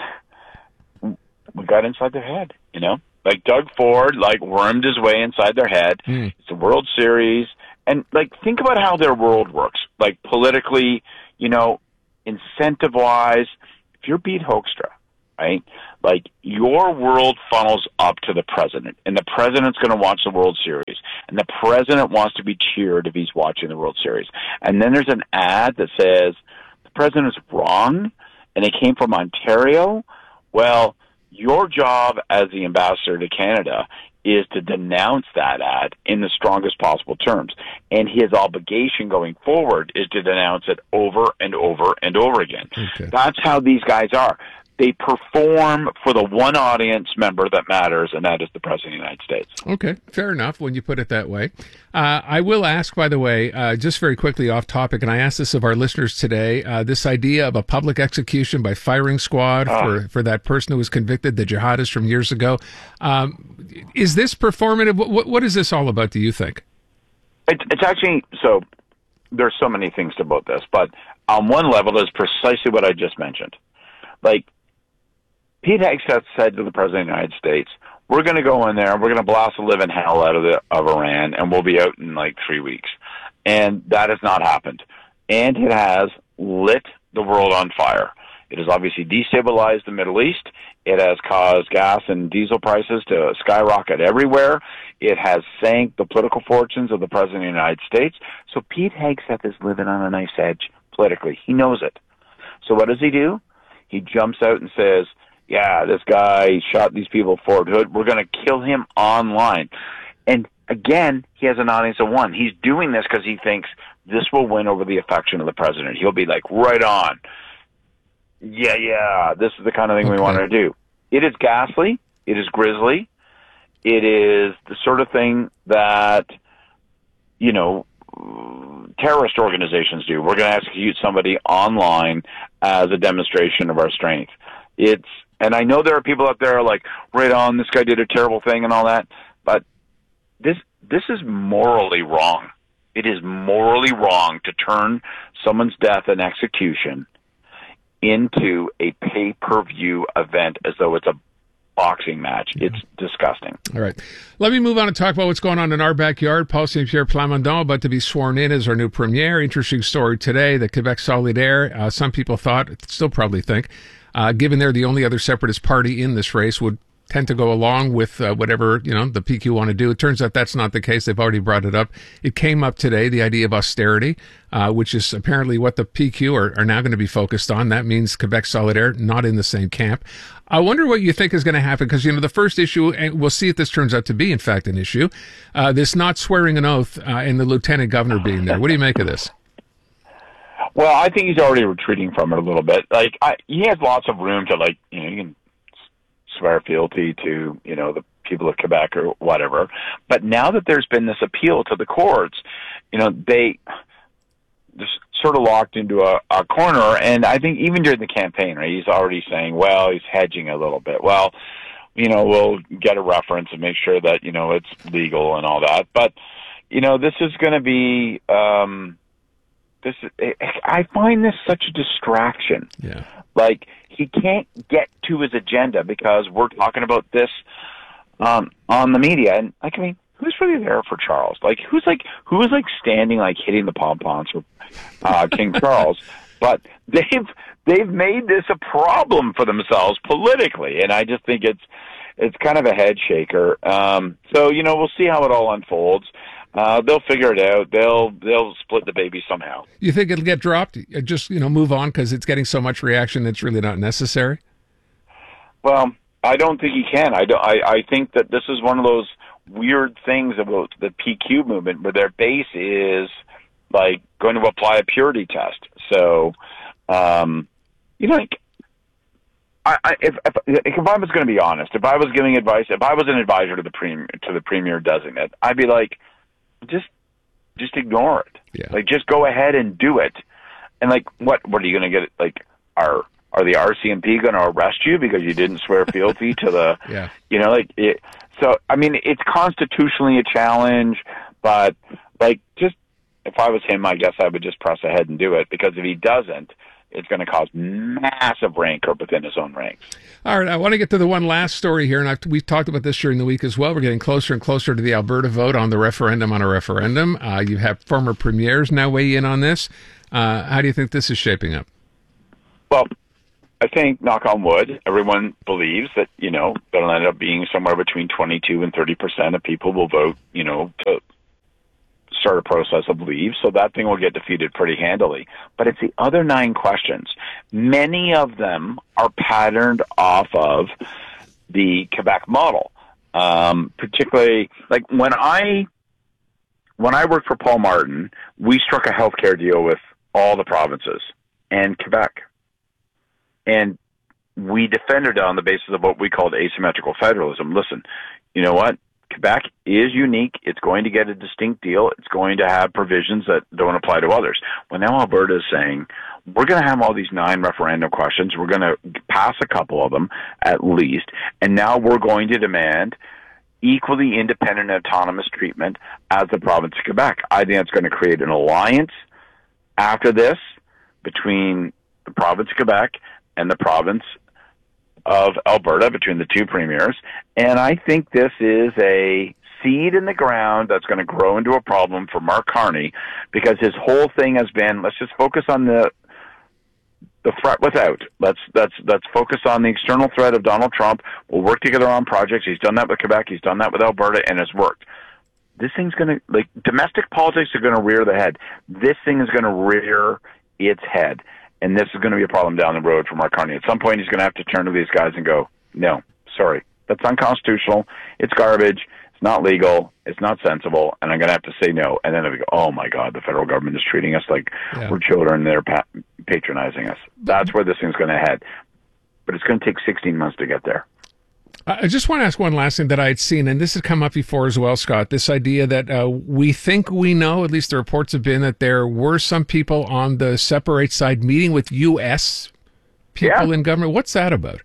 we got inside their head, you know? Like Doug Ford, like wormed his way inside their head. Mm. It's a World Series. And like, think about how their world works. Like politically, you know, incentive-wise, if you're Pete Hoekstra, right, like your world funnels up to the president, and the president's going to watch the World Series, and the president wants to be cheered if he's watching the World Series. And then there's an ad that says, the president's wrong, and it came from Ontario. Well, your job as the ambassador to Canada is to denounce that ad in the strongest possible terms. And his obligation going forward is to denounce it over and over and over again. Okay. That's how these guys are. They perform for the one audience member that matters, and that is the President of the United States. Okay, fair enough when you put it that way. Uh, I will ask, by the way, uh, just very quickly off topic, and I asked this of our listeners today, uh, this idea of a public execution by firing squad uh, for, for that person who was convicted, the jihadist from years ago. Um, is this performative? What, what is this all about, do you think? It, it's actually, so there's so many things about this, but on one level, it's precisely what I just mentioned. Like, Pete Hegseth said to the President of the United States, we're going to go in there and we're going to blast the living hell out of the of Iran, and we'll be out in like three weeks. And that has not happened. And it has lit the world on fire. It has obviously destabilized the Middle East. It has caused gas and diesel prices to skyrocket everywhere. It has sank the political fortunes of the President of the United States. So Pete Hegseth is living on a knife's edge politically. He knows it. So what does he do? He jumps out and says, yeah, this guy shot these people at Fort Hood. We're going to kill him online. And again, he has an audience of one. He's doing this because he thinks this will win over the affection of the president. He'll be like, right on. Yeah, yeah, this is the kind of thing okay. we want to do. It is ghastly. It is grisly. It is the sort of thing that, you know, terrorist organizations do. We're going to execute somebody online as a demonstration of our strength. It's, and I know there are people out there like, right on, this guy did a terrible thing and all that, but this this is morally wrong. It is morally wrong to turn someone's death and execution into a pay-per-view event as though it's a boxing match. Yeah. It's disgusting. All right. Let me move on and talk about what's going on in our backyard. Paul Saint-Pierre Plamondon about to be sworn in as our new premier. Interesting story today. The Quebec Solidaire, uh, some people thought, still probably think, uh, given they're the only other separatist party in this race, would tend to go along with uh, whatever, you know, the P Q want to do. It turns out that's not the case. They've already brought it up. It came up today, the idea of austerity, uh, which is apparently what the P Q are, are now going to be focused on. That means Quebec Solidaire, not in the same camp. I wonder what you think is going to happen, because, you know, the first issue, and we'll see if this turns out to be, in fact, an issue, uh, this not swearing an oath uh, and the lieutenant governor being there. What do you make of this? Well, I think he's already retreating from it a little bit. Like, I, he has lots of room to, like, you know, you can swear fealty to, you know, the people of Quebec or whatever. But now that there's been this appeal to the courts, you know, they just sort of locked into a, a corner. And I think even during the campaign, right, he's already saying, well, he's hedging a little bit. Well, you know, we'll get a reference and make sure that, you know, it's legal and all that. But, you know, this is going to be, um, this, I find this such a distraction. Yeah. Like, he can't get to his agenda because we're talking about this um, on the media. And, like, I mean, who's really there for Charles? Like, who's, like, who's, like, standing, like, hitting the pom-poms for uh, King Charles? But they've they've made this a problem for themselves politically, and I just think it's it's kind of a head shaker. Um, so, you know, we'll see how it all unfolds. Uh, they'll figure it out. They'll they'll split the baby somehow. You think it'll get dropped? Just, you know, move on because it's getting so much reaction it's really not necessary? Well, I don't think he can. I, don't, I, I think that this is one of those weird things about the P Q movement where their base is, like, going to apply a purity test. So, um, you know, like, I, I, if, if, if I was going to be honest, if I was giving advice, if I was an advisor to the premier, to the premier designate, I'd be like, just just ignore it. Yeah. Like, just go ahead and do it. And like, what? What are you going to get? Like, are are the R C M P going to arrest you because you didn't swear fealty to the? Yeah. You know, like it. So I mean, it's constitutionally a challenge, but like, just if I was him, I guess I would just press ahead and do it, because if he doesn't, it's going to cause massive rancor within his own ranks. All right, I want to get to the one last story here, and I've, we've talked about this during the week as well. We're getting closer and closer to the Alberta vote on the referendum on a referendum. Uh, you have former premiers now weigh in on this. Uh, how do you think this is shaping up? Well, I think, knock on wood, everyone believes that, you know, that'll end up being somewhere between twenty-two and thirty percent of people will vote, you know, to start a process of leave. So that thing will get defeated pretty handily. But it's the other nine questions. Many of them are patterned off of the Quebec model. Um, particularly, like when I, when I worked for Paul Martin, we struck a healthcare deal with all the provinces and Quebec. And we defended it on the basis of what we called asymmetrical federalism. Listen, you know what? Quebec is unique. It's going to get a distinct deal. It's going to have provisions that don't apply to others. Well, now Alberta is saying, we're going to have all these nine referendum questions. We're going to pass a couple of them at least. And now we're going to demand equally independent and autonomous treatment as the province of Quebec. I think it's going to create an alliance after this between the province of Quebec and the province of Alberta, between the two premiers. And I think this is a seed in the ground that's going to grow into a problem for Mark Carney, because his whole thing has been, let's just focus on the the threat without. Let's let's let's focus on the external threat of Donald Trump. We'll work together on projects. He's done that with Quebec. He's done that with Alberta, and it's worked. This thing's going to, like, domestic politics are going to rear the head. This thing is going to rear its head. And this is going to be a problem down the road for Mark Carney. At some point, he's going to have to turn to these guys and go, no, sorry, that's unconstitutional. It's garbage. It's not legal. It's not sensible. And I'm going to have to say no. And then they go, oh, my God, the federal government is treating us like yeah. we're children. They're pa- patronizing us. That's where this thing's going to head. But it's going to take sixteen months to get there. I just want to ask one last thing that I had seen, and this has come up before as well, Scott, this idea that uh, we think we know, at least the reports have been, that there were some people on the Separate side meeting with U S people yeah. in government. What's that about?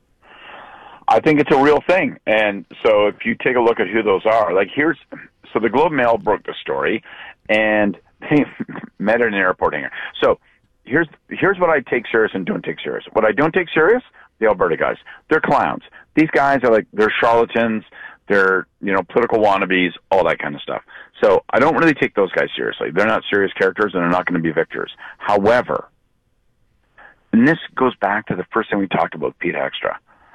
I think it's a real thing. And so if you take a look at who those are, like here's, so the Globe and Mail broke the story, and they met at an airport hangar. So here's, here's what I take serious and don't take serious. What I don't take serious, the Alberta guys, they're clowns. These guys are like, they're charlatans, they're, you know, political wannabes, all that kind of stuff. So I don't really take those guys seriously. They're not serious characters, and they're not going to be victors. However, and this goes back to the first thing we talked about, Pete Hextra,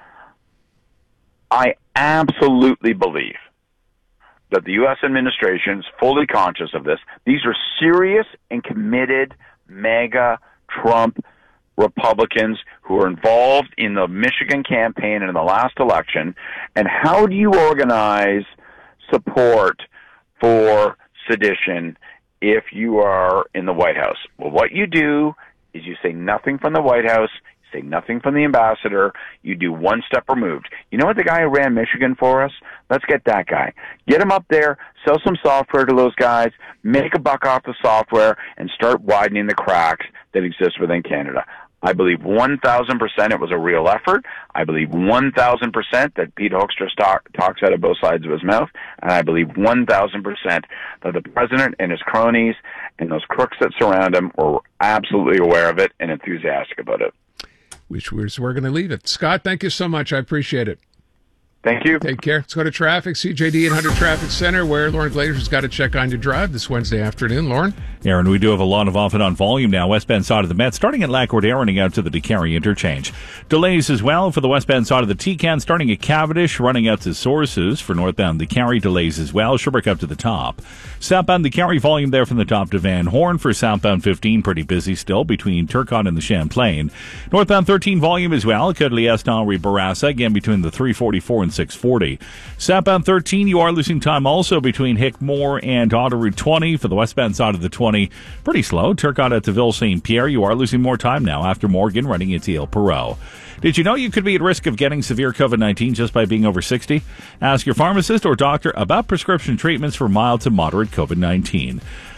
I absolutely believe that the U S administration is fully conscious of this. These are serious and committed MAGA Trump Republicans who are involved in the Michigan campaign and in the last election. And how do you organize support for sedition if you are in the White House? Well, what you do is you say nothing from the White House, you say nothing from the ambassador, you do one step removed. You know what, the guy who ran Michigan for us? Let's get that guy. Get him up there, sell some software to those guys, make a buck off the software, and start widening the cracks that exist within Canada. I believe one thousand percent it was a real effort. I believe one thousand percent that Pete Hoekstra talk, talks out of both sides of his mouth. And I believe one thousand percent that the president and his cronies and those crooks that surround him were absolutely aware of it and enthusiastic about it. Which we're, we're going to leave it. Scott, thank you so much. I appreciate it. Thank you. Take care. Let's go to traffic. C J D eight hundred Traffic Center, where Lauren Glazer's got to check on your drive this Wednesday afternoon. Lauren? Aaron, we do have a lot of off and on volume now. Westbound side of the Met, starting at Lac-Courtier, running out to the DeCarry interchange. Delays as well for the westbound side of the T-Can, starting at Cavendish, running out to Sources. For northbound DeCarry, delays as well. Sherbrooke up to the top. Southbound DeCarry, volume there from the top to Van Horn. For southbound fifteen, pretty busy still between Turcotte and the Champlain. Northbound thirteen, volume as well. Courtly-Est, Henri Bourassa, again between the three forty-four and six forty. Southbound thirteen, you are losing time also between Hickmore and Autoroute twenty. For the westbound side of the twenty, pretty slow. Turcotte at Ville Saint Pierre, you are losing more time now after Morgan running into Il Perrot. Did you know you could be at risk of getting severe COVID nineteen just by being over sixty? Ask your pharmacist or doctor about prescription treatments for mild to moderate COVID nineteen.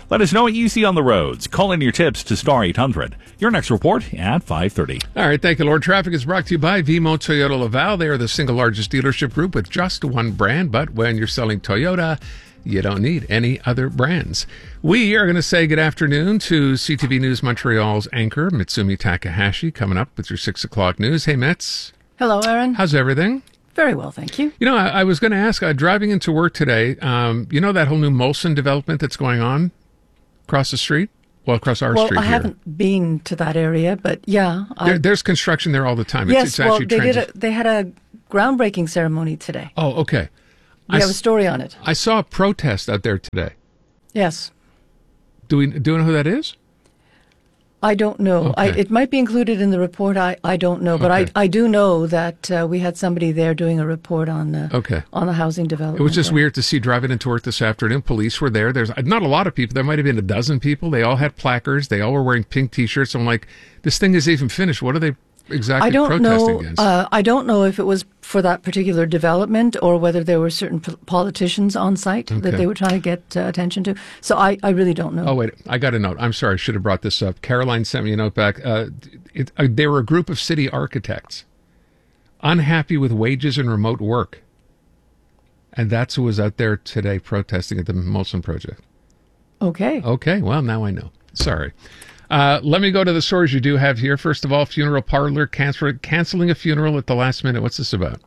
Let us know what you see on the roads. Call in your tips to Star eight hundred. Your next report at five thirty. All right, thank you, Lord. Traffic is brought to you by V M O Toyota Laval. They are the single largest dealership group with just one brand, but when you're selling Toyota, you don't need any other brands. We are going to say good afternoon to C T V News Montreal's anchor, Mitsumi Takahashi, coming up with your six o'clock news. Hey, Mits. Hello, Aaron. How's everything? Very well, thank you. You know, I, I was going to ask, uh, driving into work today, um, you know that whole new Molson development that's going on across the street? Well, across our well, street I here. haven't been to that area, but yeah. I, there, there's construction there all the time. Yes, it's, it's well, actually they, transi- did a, they had a groundbreaking ceremony today. Oh, okay. We I have a s- story on it. I saw a protest out there today. Yes. Do we do you know who that is? I don't know. I, Okay. it might be included in the report. I, I don't know. But Okay. I, I do know that uh, we had somebody there doing a report on uh, Okay. on the housing development. It was just there. weird to see driving into work this afternoon. Police were there. There's not a lot of people. There might have been a dozen people. They all had placards. They all were wearing pink T-shirts. I'm like, this thing is even finished. What are they exactly I don't protesting know. against? Uh, I don't know if it was for that particular development or whether there were certain p- politicians on site Okay. that they were trying to get uh, attention to. So I, I really don't know. Oh, wait. I got a note. I'm sorry. I should have brought this up. Caroline sent me a note back. Uh, it, uh, they were a group of city architects unhappy with wages and remote work. And that's who was out there today protesting at the Molson project. Okay. Okay. Well, now I know. Sorry. Uh, let me go to the stories you do have here. First of all, funeral parlor cancel- canceling a funeral at the last minute. What's this about?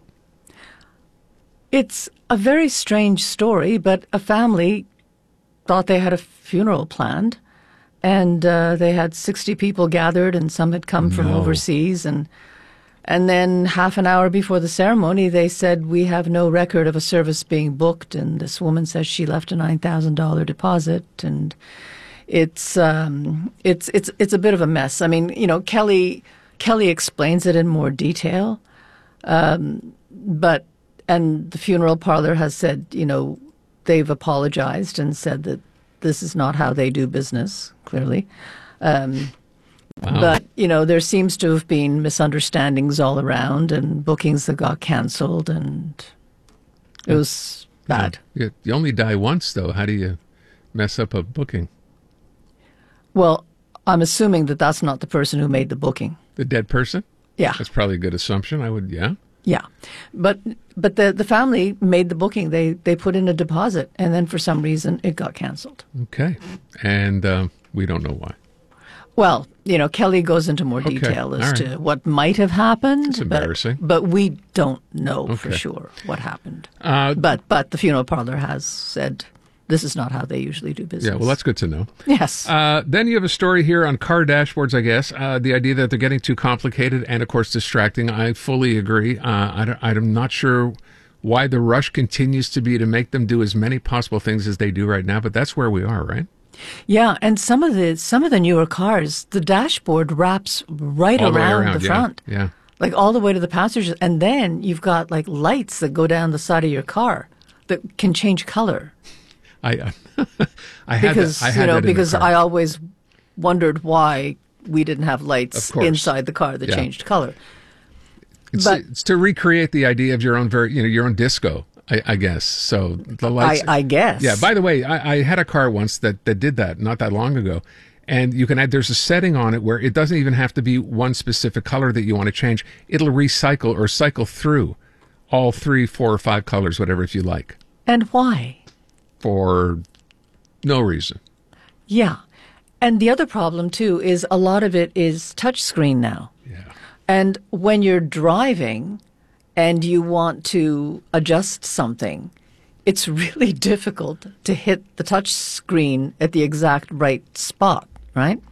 It's a very strange story, but a family thought they had a funeral planned, and uh, they had sixty people gathered, and some had come from No. overseas, and and then half an hour before the ceremony, they said, we have no record of a service being booked, and this woman says she left a nine thousand dollars deposit, and it's um, it's it's it's a bit of a mess. I mean, you know, Kelly Kelly explains it in more detail, um, but and the funeral parlor has said, you know, they've apologized and said that this is not how they do business. Clearly, um, Wow. but you know, there seems to have been misunderstandings all around and bookings that got canceled, and it was bad. You, you only die once, though. How do you mess up a booking? Well, I'm assuming that that's not the person who made the booking. The dead person? Yeah. That's probably a good assumption. I would, yeah. Yeah, but but the the family made the booking. They they put in a deposit, and then for some reason it got canceled. Okay. And um, we don't know why. Well, you know, Kelly goes into more Okay, detail as all to right. what might have happened. It's embarrassing. But, but we don't know for Okay. sure what happened. Uh, but but the funeral parlor has said this is not how they usually do business. Yeah, well, that's good to know. Yes. Uh, then you have a story here on car dashboards, I guess. Uh, the idea that they're getting too complicated and, of course, distracting. I fully agree. Uh, I don't, I'm not sure why the rush continues to be to make them do as many possible things as they do right now, but that's where we are, right? Yeah, and some of the some of the newer cars, the dashboard wraps right All the way around, around, the yeah, front. yeah. Like all the way to the passengers, and then you've got like lights that go down the side of your car that can change color. I I had because that, I had you know that in the because car. I always wondered why we didn't have lights Of course. inside the car that Yeah. changed color. It's, but it's to recreate the idea of your own very, you know, your own disco, I, I guess. So the lights. I, I guess. Yeah. By the way, I, I had a car once that, that did that not that long ago, and you can add. There's a setting on it where it doesn't even have to be one specific color that you want to change. It'll recycle or cycle through all three, four, or five colors, whatever, if you like, and why? for no reason. Yeah. And the other problem too is a lot of it is touchscreen now. Yeah. And when you're driving and you want to adjust something, it's really difficult to hit the touch screen at the exact right spot, right?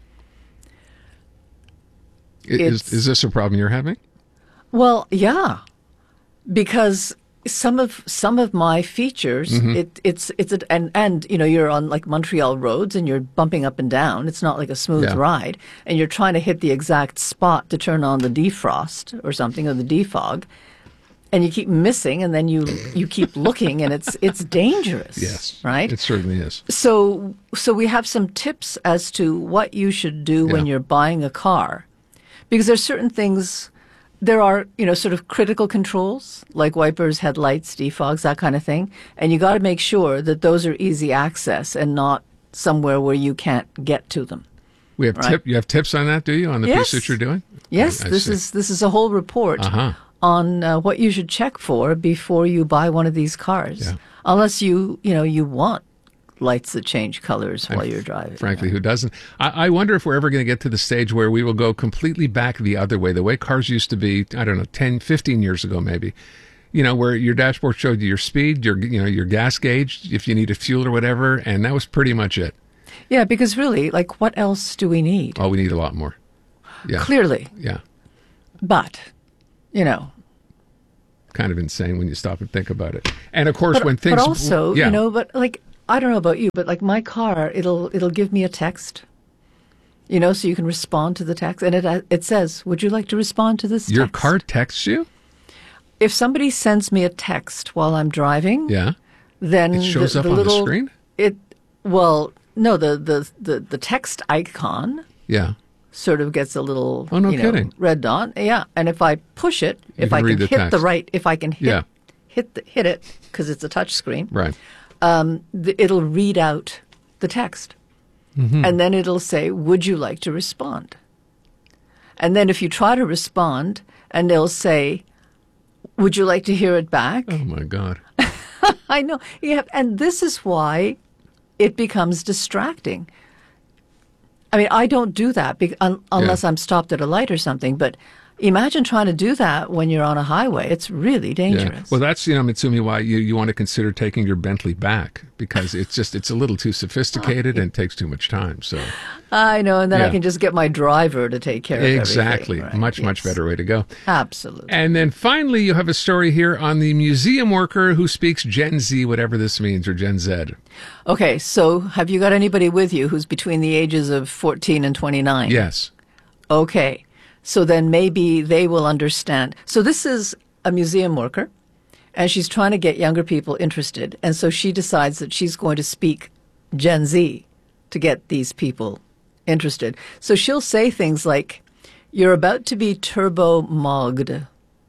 I- Is It's- is this a problem you're having? Well, yeah, because some of some of my features, Mhm. it, it's it's a, and and you know you're on like Montreal roads and you're bumping up and down. It's not like a smooth Yeah. ride, and you're trying to hit the exact spot to turn on the defrost or something or the defog, and you keep missing, and then you you keep looking, and it's it's dangerous. Yes. Right. It certainly is. So, so we have some tips as to what you should do when Yeah. you're buying a car, because there's certain things. There are, you know, sort of critical controls like wipers, headlights, defogs, that kind of thing, and you got to make sure that those are easy access and not somewhere where you can't get to them. We have right? tip. You have tips on that, do you, on the yes. piece that you're doing? Yes, I, I this see. is this is a whole report uh-huh. on uh, what you should check for before you buy one of these cars, Yeah. unless you you know you want lights that change colors while And you're driving. Frankly, who doesn't? I, I wonder if we're ever going to get to the stage where we will go completely back the other way, the way cars used to be, I don't know, ten, fifteen years ago maybe. You know, where your dashboard showed you your speed, your you know, your gas gauge, if you needed fuel or whatever, and that was pretty much it. Yeah, because really, like, what else do we need? Oh, we need a lot more. Yeah. Clearly. Yeah. But, you know. Kind of insane when you stop and think about it. And of course, but, when things... But also, yeah. you know, but like, I don't know about you, but like my car, it'll it'll give me a text, you know, so you can respond to the text. And it it says, would you like to respond to this text? Your car texts you? If somebody sends me a text while I'm driving, yeah, then it shows the, up the on little, the screen? It, well, no, the, the, the, the text icon yeah. sort of gets a little oh, no you know, kidding. red dot. Yeah, and if I push it, You if can I read can the hit text. the right, if I can hit Yeah. hit the, hit it, because it's a touch screen, Right. um, the, it'll read out the text. Mm-hmm. And then it'll say, would you like to respond? And then if you try to respond, and they'll say, would you like to hear it back? Oh, my God. I know. Yeah, and this is why it becomes distracting. I mean, I don't do that be- un- unless Yeah. I'm stopped at a light or something, but imagine trying to do that when you're on a highway. It's really dangerous. Yeah. Well, that's, you know, Mitsumi, why you, you want to consider taking your Bentley back, because it's just, it's a little too sophisticated and it takes too much time. So I know, and then I Yeah. can just get my driver to take care of everything. exactly. Right, Much, yes. much better way to go. Absolutely. And then finally, you have a story here on the museum worker who speaks Gen Z, whatever this means, or Gen Z. Okay, so have you got anybody with you who's between the ages of fourteen and twenty-nine? Yes. Okay, so then maybe they will understand. So this is a museum worker, and she's trying to get younger people interested. And so she decides that she's going to speak Gen Z to get these people interested. So she'll say things like, you're about to be turbo mogged.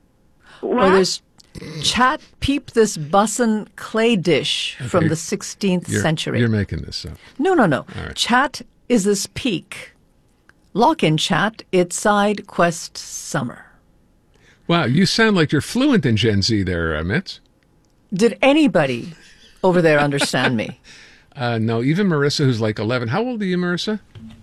Or there's chat peep this bussin' clay dish from Okay. the sixteenth You're, century. You're making this up. No, no, no. All right. Chat is this peak. Lock in chat. It's side quest summer. Wow, you sound like you're fluent in Gen Z there, uh, Mitz. Did anybody over there understand me? Uh, no, even Marissa, who's like eleven. How old are you, Marissa?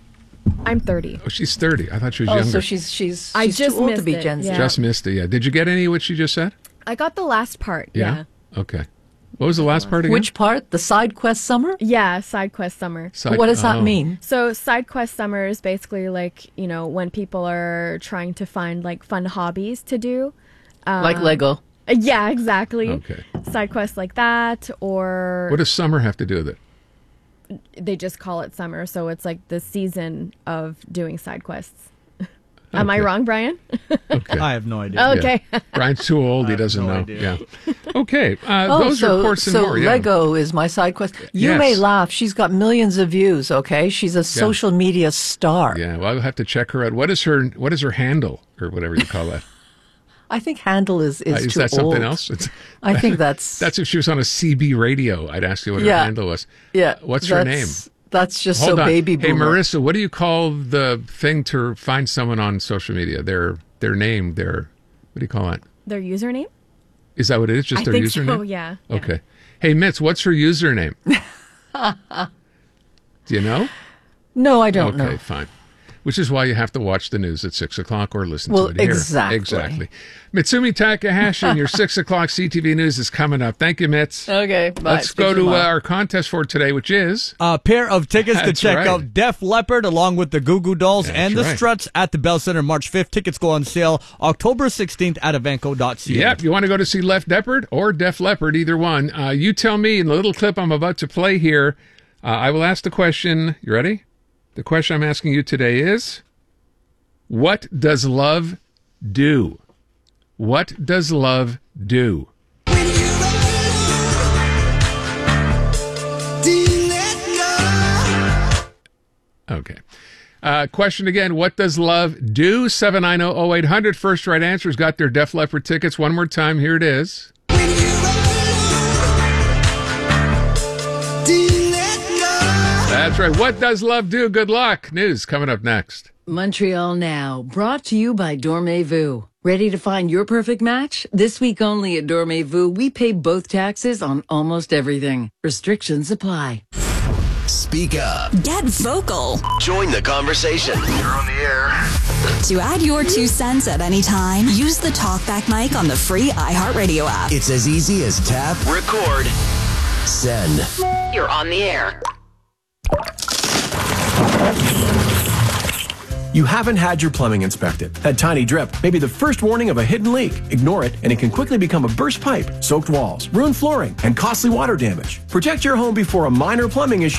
I'm thirty. Oh, she's thirty. I thought she was Oh, younger. so she's she's I she's just too old to missed be it, Gen Z. yeah. Just missed it, yeah. Did you get any of what she just said? I got the last part. Yeah? Okay. What was the last part again? Which part? The side quest summer? Yeah, side quest summer. Side- what does that oh. mean? So side quest summer is basically like, you know, when people are trying to find like fun hobbies to do. Um, Like Lego. Yeah, exactly. Okay. Side quests like that, or What does summer have to do with it? they just call it summer, so it's like the season of doing side quests. Am I Okay. wrong, Brian? Okay. I have no idea. Okay. Yeah. Brian's too old. He doesn't no know. idea. Yeah. Okay. Uh, Oh, those so, reports and so more. Yeah. Lego is my side quest. You Yes. may laugh. She's got millions of views, okay? She's a social media star. Yeah. Well, I'll have to check her out. What is her What is her handle, or whatever you call that? I think handle is, is Uh, is too that something old. else? It's- I think that's... That's if she was on a C B radio. I'd ask you what Yeah. her handle was. Yeah. What's her name? that's- That's just Hold so on. baby Hey, boomer. Marissa, what do you call the thing to find someone on social media? Their their name, their what do you call it? Their username? Is that what it is? Just I their think username? so, yeah, yeah. Okay. Hey, Mitz, what's her username? Do you know? No, I don't okay, know. fine. Which is why you have to watch the news at six o'clock or listen Well, to it here. exactly. Exactly. Mitsumi Takahashi and your six o'clock C T V News is coming up. Thank you, Mitz. Okay, bye. Let's Speak go to you to uh, tomorrow. our contest for today, which is... A pair of tickets to That's check right. out Def Leppard along with the Goo Goo Dolls That's and the right. Struts at the Bell Center March fifth. Tickets go on sale October sixteenth at evenco dot c a. Yep, you want to go to see Left Leppard or Def Leppard, either one. Uh, you tell me in the little clip I'm about to play here. Uh, I will ask the question. You ready? The question I'm asking you today is, what does love do? What does love do? Okay. Uh, question again, what does love do? seven nine zero, zero eight hundred. First right answer's got their Def Leppard tickets. One more time, here it is. That's right. What does love do? Good luck. News coming up next. Montreal Now, brought to you by Dormez-vous. Ready to find your perfect match? This week only at Dormez-vous, we pay both taxes on almost everything. Restrictions apply. Speak up. Get vocal. Join the conversation. You're on the air. To add your two cents at any time, use the TalkBack mic on the free iHeartRadio app. It's as easy as tap, record, send. You're on the air. You haven't had your plumbing inspected. That tiny drip may be the first warning of a hidden leak. Ignore it, and it can quickly become a burst pipe, soaked walls, ruined flooring, and costly water damage. Protect your home before a minor plumbing issue